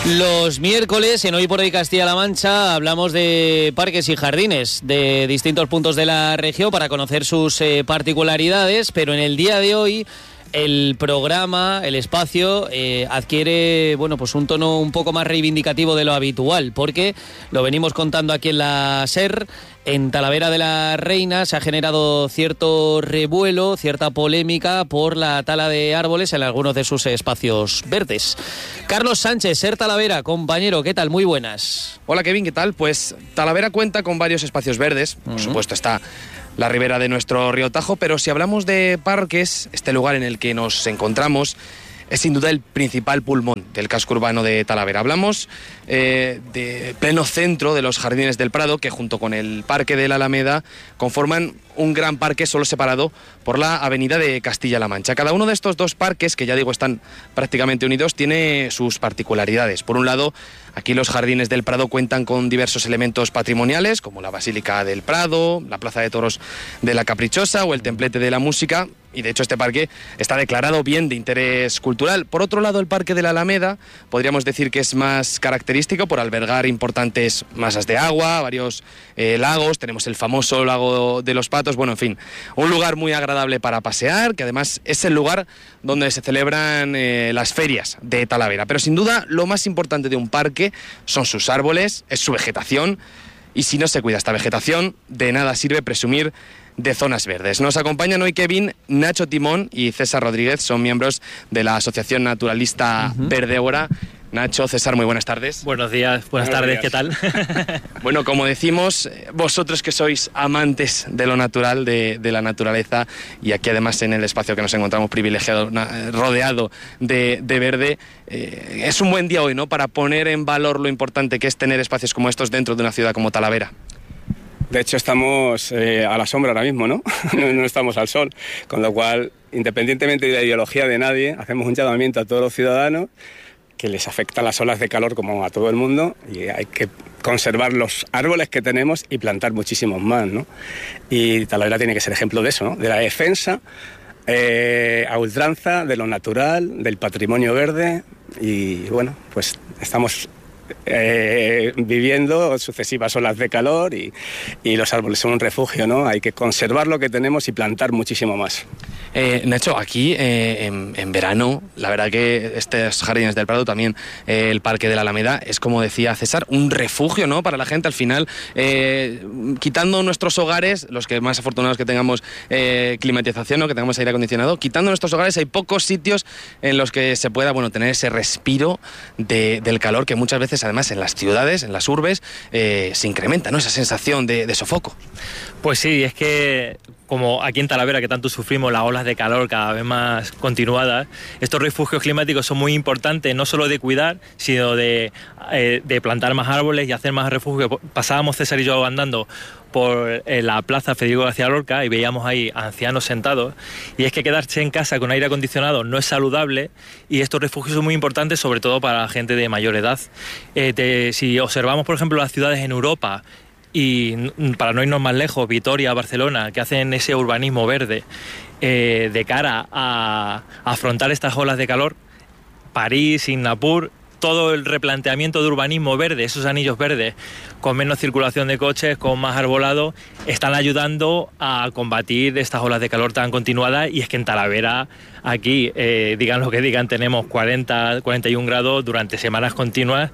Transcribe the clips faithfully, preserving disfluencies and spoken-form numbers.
Los miércoles en Hoy por Hoy Castilla-La Mancha hablamos de parques y jardines de distintos puntos de la región para conocer sus eh, particularidades, pero en el día de hoy el programa, el espacio, eh, adquiere bueno, pues un tono un poco más reivindicativo de lo habitual, porque lo venimos contando aquí en la SER. En Talavera de la Reina se ha generado cierto revuelo, cierta polémica por la tala de árboles en algunos de sus espacios verdes. Carlos Sánchez, SER Talavera, compañero, ¿qué tal? Muy buenas. Hola Kevin, ¿qué tal? Pues Talavera cuenta con varios espacios verdes, por uh-huh. supuesto está la ribera de nuestro río Tajo, pero si hablamos de parques, este lugar en el que nos encontramos es sin duda el principal pulmón del casco urbano de Talavera. Hablamos eh, de pleno centro de los Jardines del Prado, que junto con el Parque de la Alameda conforman un gran parque solo separado por la avenida de Castilla-La Mancha. Cada uno de estos dos parques, que ya digo están prácticamente unidos, tiene sus particularidades. Por un lado, aquí los Jardines del Prado cuentan con diversos elementos patrimoniales, como la Basílica del Prado, la Plaza de Toros de la Caprichosa o el Templete de la Música, y de hecho este parque está declarado bien de interés cultural. Por otro lado, el Parque de la Alameda podríamos decir que es más característico por albergar importantes masas de agua, varios eh, lagos, tenemos el famoso lago de los Patos, bueno, en fin, un lugar muy agradable para pasear, que además es el lugar donde se celebran eh, las ferias de Talavera. Pero sin duda lo más importante de un parque son sus árboles, es su vegetación, y si no se cuida esta vegetación, de nada sirve presumir de zonas verdes. Nos acompañan hoy Kevin, Nacho Timón y César Rodríguez, son miembros de la Asociación Naturalista uh-huh. Verdébora. Nacho, César, muy buenas tardes. Buenos días, buenas, buenas tardes, días. ¿Qué tal? Bueno, como decimos, vosotros que sois amantes de lo natural, de, de la naturaleza, y aquí además en el espacio que nos encontramos privilegiado, rodeado de, de verde, eh, es un buen día hoy, ¿no?, para poner en valor lo importante que es tener espacios como estos dentro de una ciudad como Talavera. De hecho, estamos eh, a la sombra ahora mismo, ¿no? no, no estamos al sol, con lo cual, independientemente de la ideología de nadie, hacemos un llamamiento a todos los ciudadanos que les afectan las olas de calor como a todo el mundo, y hay que conservar los árboles que tenemos y plantar muchísimos más, ¿no? Y Talavera tiene que ser ejemplo de eso, ¿no?, de la defensa eh, a ultranza de lo natural, del patrimonio verde, y bueno, pues estamos Eh, viviendo sucesivas olas de calor y, y los árboles son un refugio, ¿no? Hay que conservar lo que tenemos y plantar muchísimo más. Eh, Nacho, aquí eh, en, en verano, la verdad que estos Jardines del Prado, también eh, el Parque de la Alameda, es, como decía César, un refugio, ¿no?, para la gente. Al final, eh, quitando nuestros hogares, los que más afortunados que tengamos eh, climatización, ¿no?, que tengamos aire acondicionado, quitando nuestros hogares hay pocos sitios en los que se pueda, bueno, tener ese respiro de, del calor que muchas veces, además, en las ciudades, en las urbes, eh, se incrementa, ¿no?, esa sensación de, de sofoco. Pues sí, es que como aquí en Talavera, que tanto sufrimos las olas de calor cada vez más continuadas, estos refugios climáticos son muy importantes, no solo de cuidar, sino de, eh, de plantar más árboles y hacer más refugios. Pasábamos César y yo andando por eh, la plaza Federico García Lorca y veíamos ahí ancianos sentados, y es que quedarse en casa con aire acondicionado no es saludable, y estos refugios son muy importantes sobre todo para la gente de mayor edad. Eh, te, si observamos, por ejemplo, las ciudades en Europa, y para no irnos más lejos, Vitoria, Barcelona, que hacen ese urbanismo verde eh, de cara a, a afrontar estas olas de calor, París, Singapur, todo el replanteamiento de urbanismo verde, esos anillos verdes, con menos circulación de coches, con más arbolado, están ayudando a combatir estas olas de calor tan continuadas. Y es que en Talavera, aquí, eh, digan lo que digan, tenemos cuarenta, cuarenta y un grados durante semanas continuas,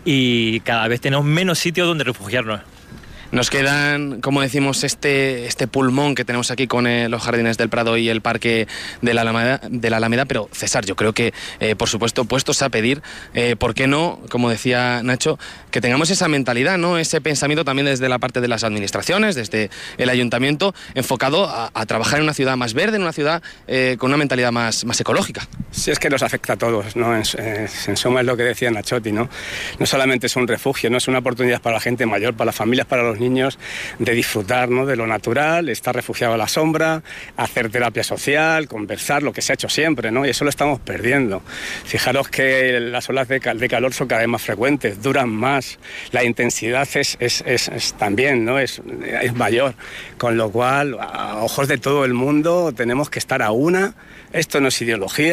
y cada vez tenemos menos sitios donde refugiarnos. Nos quedan, como decimos, este, este pulmón que tenemos aquí con eh, los Jardines del Prado y el Parque de la Alameda, de la Alameda. Pero, César, yo creo que, eh, por supuesto, puestos a pedir, eh, ¿por qué no, como decía Nacho, que tengamos esa mentalidad, ¿no?, ese pensamiento también desde la parte de las administraciones, desde el ayuntamiento, enfocado a, a trabajar en una ciudad más verde, en una ciudad eh, con una mentalidad más, más ecológica? Sí, es que nos afecta a todos, ¿no? En, en suma es lo que decía Nachotti, ¿no? No solamente es un refugio, no es una oportunidad para la gente mayor, para las familias, para los niños, de disfrutar, ¿no?, de lo natural, estar refugiado a la sombra, hacer terapia social, conversar, lo que se ha hecho siempre, ¿no? Y eso lo estamos perdiendo. Fijaros que las olas de, cal- de calor son cada vez más frecuentes, duran más, la intensidad es, es, es, es también, ¿no?, es, es mayor, con lo cual, a ojos de todo el mundo, tenemos que estar a una. Esto no es ideología,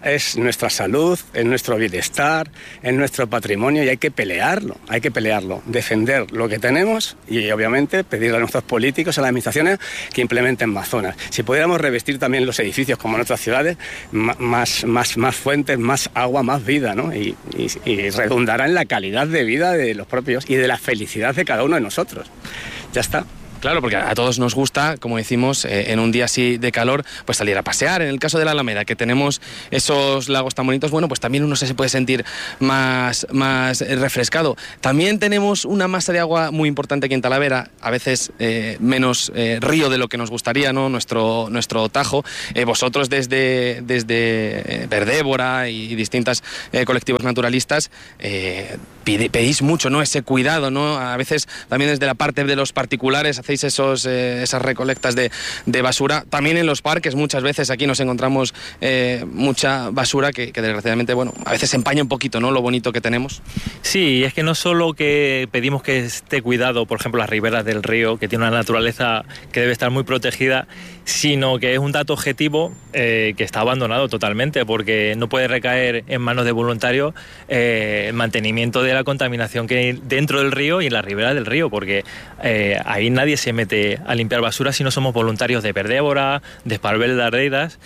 es nuestra salud, es nuestro bienestar, es nuestro patrimonio y hay que pelearlo, hay que pelearlo, defender lo que tenemos y obviamente pedirle a nuestros políticos, a las administraciones que implementen más zonas. Si pudiéramos revestir también los edificios como en otras ciudades, más, más, más fuentes, más agua, más vida, ¿no? Y, y, y redundará en la calidad de vida de los propios y de la felicidad de cada uno de nosotros. Ya está. Claro, porque a todos nos gusta, como decimos, eh, en un día así de calor, pues salir a pasear. En el caso de la Alameda, que tenemos esos lagos tan bonitos, bueno, pues también uno se puede sentir más, más refrescado. También tenemos una masa de agua muy importante aquí en Talavera, a veces eh, menos eh, río de lo que nos gustaría, ¿no? Nuestro, nuestro Tajo. Eh, vosotros desde, desde eh, Verdébora y distintos eh, colectivos naturalistas eh, pedís mucho, ¿no? Ese cuidado, ¿no? A veces también desde la parte de los particulares hacéis esos, eh, esas recolectas de, de basura. También en los parques muchas veces aquí nos encontramos eh, mucha basura que, que desgraciadamente, bueno, a veces empaña un poquito, ¿no? Lo bonito que tenemos. Sí, es que no solo que pedimos que esté cuidado, por ejemplo, las riberas del río, que tiene una naturaleza que debe estar muy protegida, sino que es un dato objetivo eh, que está abandonado totalmente, porque no puede recaer en manos de voluntarios eh, el mantenimiento de la contaminación que hay dentro del río y en la ribera del río, porque eh, ahí nadie se mete a limpiar basura si no somos voluntarios de Verdébora, de Esparvel de Ardeidas,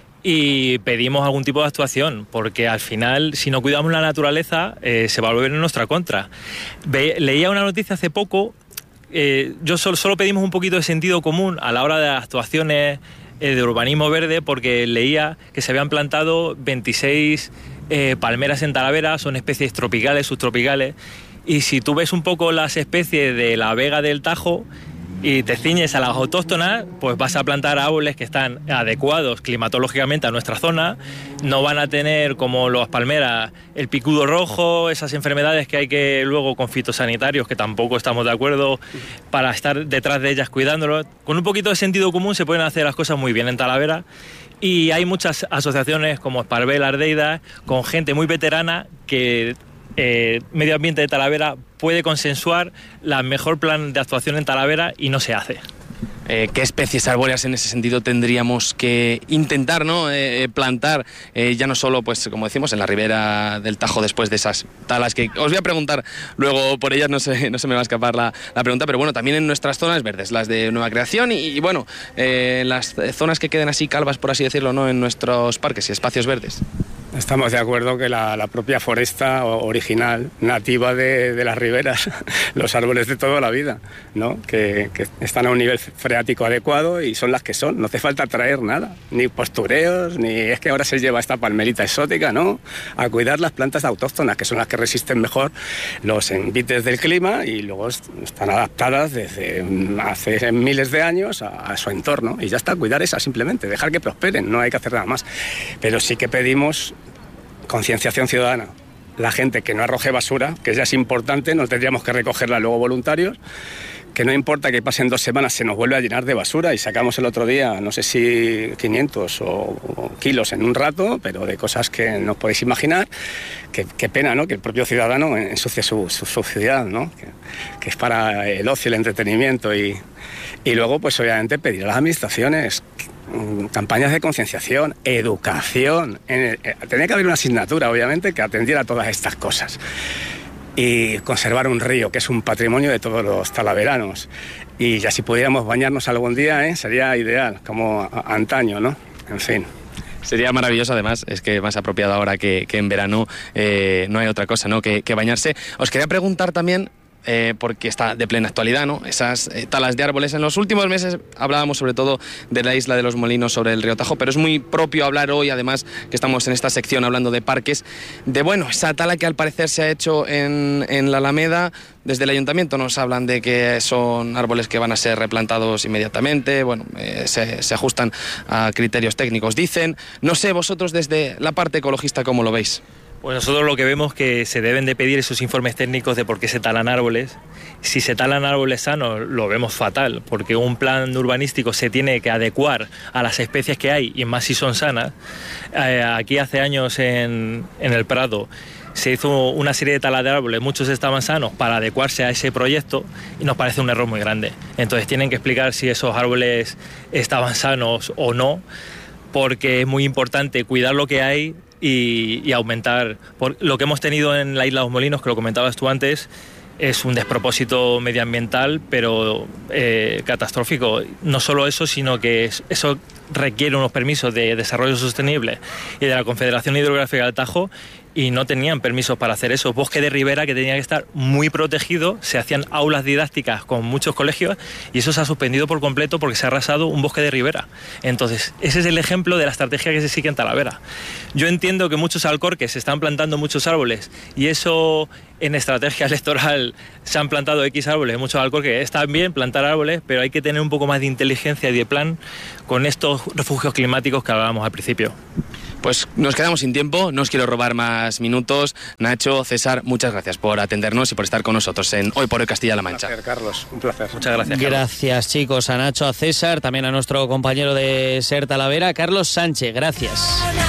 y pedimos algún tipo de actuación, porque al final, si no cuidamos la naturaleza, eh, se va a volver en nuestra contra. Ve, leía una noticia hace poco, eh, yo solo, solo pedimos un poquito de sentido común a la hora de las actuaciones eh, de urbanismo verde, porque leía que se habían plantado veintiséis eh, palmeras en Talavera, son especies tropicales, subtropicales, y si tú ves un poco las especies de la vega del Tajo y te ciñes a las autóctonas, pues vas a plantar árboles que están adecuados climatológicamente a nuestra zona, no van a tener como las palmeras el picudo rojo, esas enfermedades que hay que luego con fitosanitarios, que tampoco estamos de acuerdo, para estar detrás de ellas cuidándolo. Con un poquito de sentido común se pueden hacer las cosas muy bien en Talavera, y hay muchas asociaciones como Esparvel, Ardeidas, con gente muy veterana que Eh, Medio Ambiente de Talavera puede consensuar la mejor plan de actuación en Talavera y no se hace. Eh, ¿Qué especies arbóreas en ese sentido tendríamos que intentar, ¿no? eh, plantar, eh, ya no solo, pues como decimos, en la ribera del Tajo después de esas talas, que os voy a preguntar luego por ellas, no se, no se me va a escapar la, la pregunta, pero bueno, también en nuestras zonas verdes, las de nueva creación y, y bueno, eh, las zonas que queden así calvas, por así decirlo, ¿no? En nuestros parques y espacios verdes. Estamos de acuerdo que la, la propia foresta original, nativa de, de las riberas, los árboles de toda la vida, ¿no? Que, que están a un nivel freático adecuado y son las que son, no hace falta traer nada, ni postureos, ni es que ahora se lleva esta palmerita exótica, ¿no? A cuidar las plantas autóctonas, que son las que resisten mejor los envites del clima y luego están adaptadas desde hace miles de años a, a su entorno, y ya está, cuidar esas simplemente, dejar que prosperen, no hay que hacer nada más. Pero sí que pedimos concienciación ciudadana. La gente que no arroje basura, que ya es importante, no tendríamos que recogerla luego voluntarios, que no importa que pasen dos semanas, se nos vuelve a llenar de basura y sacamos el otro día, no sé si quinientos o, o kilos en un rato, pero de cosas que no podéis imaginar. Qué, qué pena, ¿no? Que el propio ciudadano ensucie su, su, su ciudad, ¿no? Que, que es para el ocio, el entretenimiento y, y luego, pues obviamente pedir a las administraciones campañas de concienciación, educación. En el, eh, tenía que haber una asignatura, obviamente, que atendiera a todas estas cosas. Y conservar un río, que es un patrimonio de todos los talaveranos. Y ya si pudiéramos bañarnos algún día, ¿eh? Sería ideal, como a, antaño, ¿no? En fin. Sería maravilloso, además, es que más apropiado ahora que, que en verano eh, no hay otra cosa, ¿no? que, que bañarse. Os quería preguntar también, Eh, porque está de plena actualidad, ¿no? Esas eh, talas de árboles. En los últimos meses hablábamos sobre todo de la isla de los Molinos sobre el río Tajo, pero es muy propio hablar hoy, además que estamos en esta sección hablando de parques, de bueno, esa tala que al parecer se ha hecho en, en la Alameda. Desde el ayuntamiento nos hablan de que son árboles que van a ser replantados inmediatamente, bueno, eh, se, se ajustan a criterios técnicos, dicen. No sé, vosotros desde la parte ecologista, ¿cómo lo veis? Pues nosotros lo que vemos que se deben de pedir esos informes técnicos de por qué se talan árboles. Si se talan árboles sanos, lo vemos fatal, porque un plan urbanístico se tiene que adecuar a las especies que hay, y más si son sanas. Eh, aquí hace años en, en el Prado se hizo una serie de talas de árboles, muchos estaban sanos para adecuarse a ese proyecto, y nos parece un error muy grande. Entonces tienen que explicar si esos árboles estaban sanos o no, porque es muy importante cuidar lo que hay, y, y aumentar. Por lo que hemos tenido en la isla de los Molinos, que lo comentabas tú antes, es un despropósito medioambiental, pero eh, catastrófico. No solo eso, sino que es, eso requiere unos permisos de desarrollo sostenible y de la Confederación Hidrográfica del Tajo, y no tenían permisos para hacer eso. Bosque de ribera que tenía que estar muy protegido, se hacían aulas didácticas con muchos colegios y eso se ha suspendido por completo porque se ha arrasado un bosque de ribera. Entonces, ese es el ejemplo de la estrategia que se sigue en Talavera. Yo entiendo que muchos alcorques se están plantando muchos árboles y eso en estrategia electoral se han plantado X árboles, muchos alcorques. Está bien plantar árboles, pero hay que tener un poco más de inteligencia y de plan con estos refugios climáticos que hablábamos al principio. Pues nos quedamos sin tiempo, no os quiero robar más minutos. Nacho, César, muchas gracias por atendernos y por estar con nosotros en Hoy por Hoy Castilla-La Mancha. Un placer, Carlos, un placer. Muchas gracias, Carlos. Gracias, chicos, a Nacho, a César, también a nuestro compañero de SER Talavera, Carlos Sánchez. Gracias.